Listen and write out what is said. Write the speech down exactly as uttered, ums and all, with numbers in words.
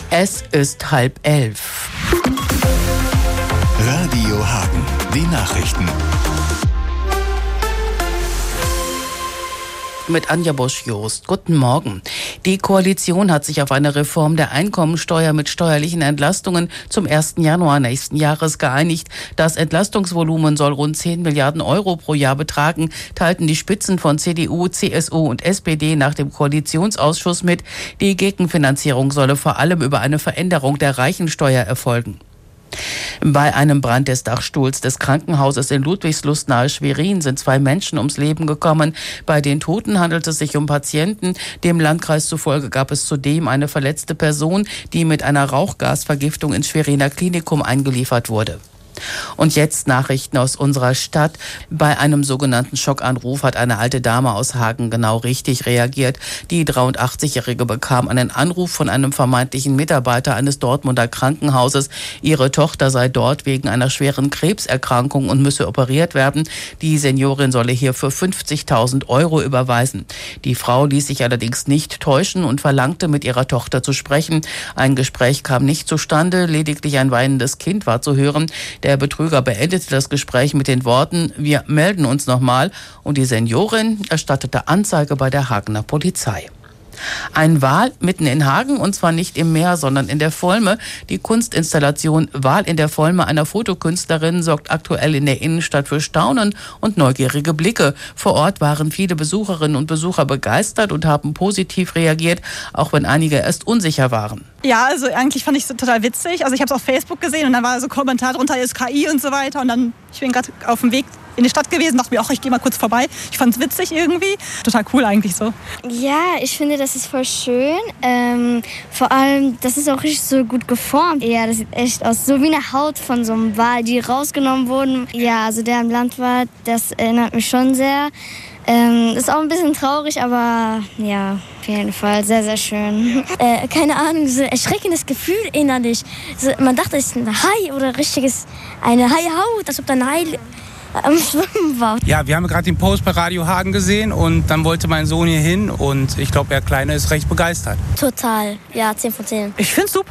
Es ist halb elf. Radio Hagen, die Nachrichten. Mit Anja Bosch-Jost. Guten Morgen. Die Koalition hat sich auf eine Reform der Einkommensteuer mit steuerlichen Entlastungen zum ersten Januar nächsten Jahres geeinigt. Das Entlastungsvolumen soll rund zehn Milliarden Euro pro Jahr betragen, teilten die Spitzen von C D U, C S U und S P D nach dem Koalitionsausschuss mit. Die Gegenfinanzierung solle vor allem über eine Veränderung der Reichensteuer erfolgen. Bei einem Brand des Dachstuhls des Krankenhauses in Ludwigslust nahe Schwerin sind zwei Menschen ums Leben gekommen. Bei den Toten handelt es sich um Patienten. Dem Landkreis zufolge gab es zudem eine verletzte Person, die mit einer Rauchgasvergiftung ins Schweriner Klinikum eingeliefert wurde. Und jetzt Nachrichten aus unserer Stadt. Bei einem sogenannten Schockanruf hat eine alte Dame aus Hagen genau richtig reagiert. Die dreiundachtzigjährige bekam einen Anruf von einem vermeintlichen Mitarbeiter eines Dortmunder Krankenhauses. Ihre Tochter sei dort wegen einer schweren Krebserkrankung und müsse operiert werden. Die Seniorin solle hierfür fünfzigtausend Euro überweisen. Die Frau ließ sich allerdings nicht täuschen und verlangte, mit ihrer Tochter zu sprechen. Ein Gespräch kam nicht zustande, lediglich ein weinendes Kind war zu hören. Der Betrüger beendete das Gespräch mit den Worten: Wir melden uns nochmal, und die Seniorin erstattete Anzeige bei der Hagener Polizei. Ein Wal mitten in Hagen, und zwar nicht im Meer, sondern in der Volme. Die Kunstinstallation Wal in der Volme einer Fotokünstlerin sorgt aktuell in der Innenstadt für Staunen und neugierige Blicke. Vor Ort waren viele Besucherinnen und Besucher begeistert und haben positiv reagiert, auch wenn einige erst unsicher waren. Ja, also eigentlich fand ich es total witzig. Also ich habe es auf Facebook gesehen und dann war so ein Kommentar drunter, ist K I und so weiter. Und dann, ich bin gerade auf dem Weg in die Stadt gewesen, dachte mir, ach, ich gehe mal kurz vorbei. Ich fand es witzig irgendwie. Total cool eigentlich so. Ja, ich finde, das ist voll schön. Ähm, vor allem, das ist auch richtig so gut geformt. Ja, das sieht echt aus. So wie eine Haut von so einem Wal, die rausgenommen wurden. Ja, also der im Land war, das erinnert mich schon sehr. Ähm, ist auch ein bisschen traurig, aber ja, auf jeden Fall sehr, sehr schön. Äh, keine Ahnung, so ein erschreckendes Gefühl innerlich. So, man dachte, es ist ein Hai oder richtiges, eine Haihaut, als ob da ein Hai am Schwimmen war. Ja, wir haben gerade den Post bei Radio Hagen gesehen und dann wollte mein Sohn hier hin und ich glaube, der Kleine ist recht begeistert. Total, ja, zehn von zehn. Ich finde es super.